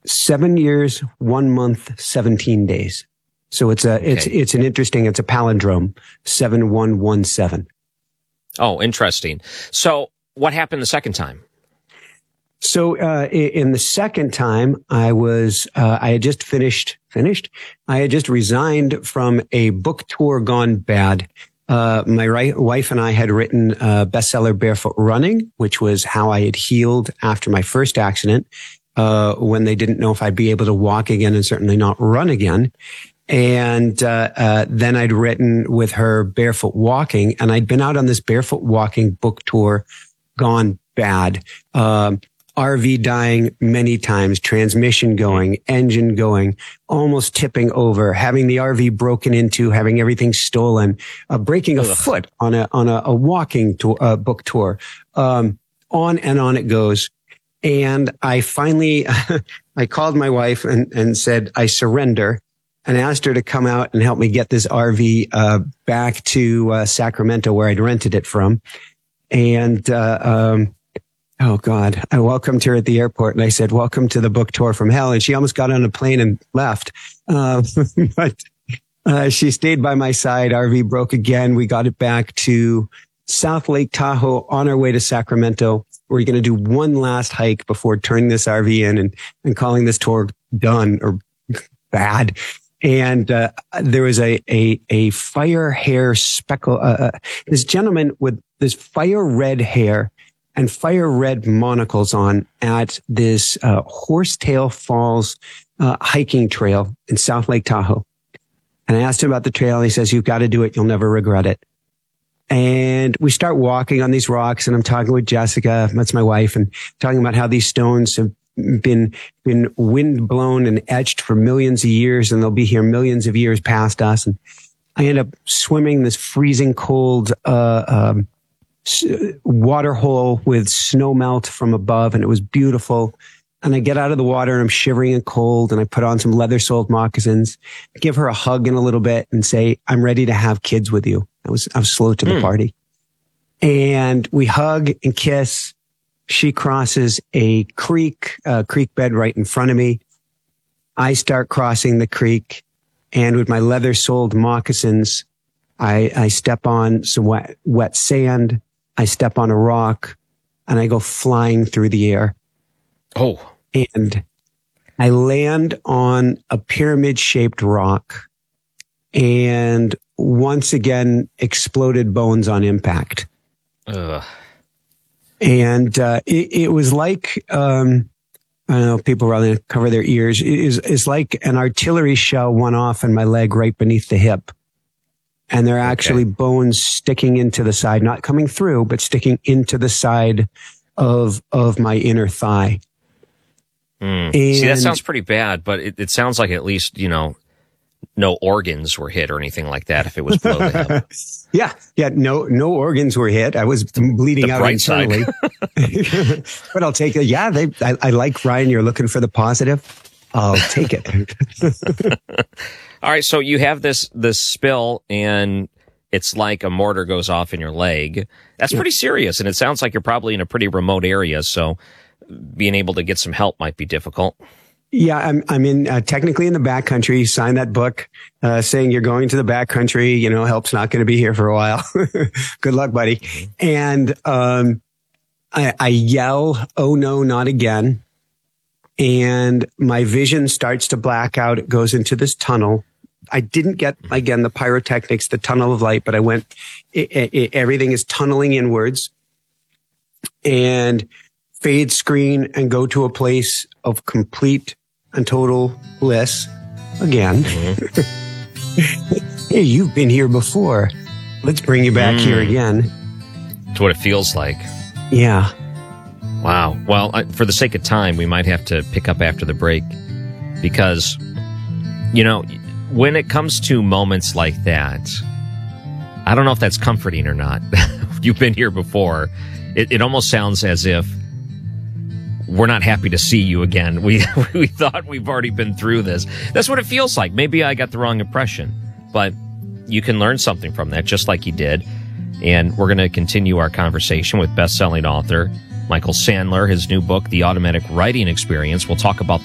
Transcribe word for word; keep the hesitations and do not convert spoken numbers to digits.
seven years, one month, seventeen days. So it's a, it's, Okay. it's an interesting, it's a palindrome, seven one one seven. Oh, interesting. So what happened the second time? So, uh, in the second time, I was, uh, I had just finished, finished. I had just resigned from a book tour gone bad. Uh, my right, wife and I had written a bestseller Barefoot Running, which was how I had healed after my first accident, uh, when they didn't know if I'd be able to walk again and certainly not run again. And, uh, uh, then I'd written with her Barefoot Walking, and I'd been out on this Barefoot Walking book tour gone bad. Um, R V dying many times, transmission going, engine going, almost tipping over, having the R V broken into, having everything stolen, uh, breaking a Ugh. foot on a, on a, a walking to, uh, book tour. Um, on and on it goes. And I finally, I called my wife and, and said, I surrender, and asked her to come out and help me get this R V, uh, back to, uh, Sacramento where I'd rented it from. And, uh, um, oh God, I welcomed her at the airport and I said, welcome to the book tour from hell. And she almost got on a plane and left. Uh, but, uh, she stayed by my side. R V broke again. We got it back to South Lake Tahoe on our way to Sacramento. We're going to do one last hike before turning this R V in and, and calling this tour done or bad. And, uh, there was a, a, a fire hair speckle, uh, this gentleman with this fire red hair and fire red monocles on at this, uh, Horsetail Falls, uh, hiking trail in South Lake Tahoe. And I asked him about the trail and he says, you've got to do it. You'll never regret it. And we start walking on these rocks and I'm talking with Jessica, that's my wife, and talking about how these stones have been, been wind blown and etched for millions of years and they'll be here millions of years past us. And I end up swimming this freezing cold, uh, um, water hole with snow melt from above, and it was beautiful. And I get out of the water and I'm shivering and cold, and I put on some leather soled moccasins, give her a hug in a little bit and say, I'm ready to have kids with you. I was, I was slow to the mm. party. And we hug and kiss. She crosses a creek, uh, creek bed right in front of me. I start crossing the creek, and with my leather soled moccasins, I, I step on some wet, wet sand. I step on a rock and I go flying through the air. Oh. And I land on a pyramid shaped rock and once again exploded bones on impact. Ugh. And, uh, it, it was like, um, I don't know, people rather cover their ears. It is, it's like an artillery shell went off in my leg right beneath the hip. And there are actually okay. bones sticking into the side, not coming through, but sticking into the side of, of my inner thigh. Mm. See, that sounds pretty bad, but it, it sounds like at least, you know, no organs were hit or anything like that if it was below the hip. Yeah. Yeah. No, no organs were hit. I was bleeding the out bright internally. But I'll take it. Yeah. They, I, I like, Ryan, you're looking for the positive. I'll take it. All right. So you have this, this spill and it's like a mortar goes off in your leg. That's pretty serious. And it sounds like you're probably in a pretty remote area. So being able to get some help might be difficult. Yeah, I'm, I'm in, uh, technically in the backcountry. Sign that book, uh, saying you're going to the backcountry. You know, help's not going to be here for a while. Good luck, buddy. And, um, I, I yell, oh no, not again. And my vision starts to black out. It goes into this tunnel. I didn't get, again, the pyrotechnics, the tunnel of light, but I went, it, it, everything is tunneling inwards and fade screen and go to a place of complete and total bliss again. Mm-hmm. Hey, you've been here before. Let's bring you back mm. here again. It's what it feels like. Yeah. Wow. Well, I, for the sake of time, we might have to pick up after the break because, you know, when it comes to moments like that, I don't know if that's comforting or not. You've been here before. It, it almost sounds as if we're not happy to see you again. We we thought we've already been through this. That's what it feels like. Maybe I got the wrong impression, but you can learn something from that, just like you did. And we're going to continue our conversation with best-selling author Michael Sandler, his new book, The Automatic Writing Experience. We'll talk about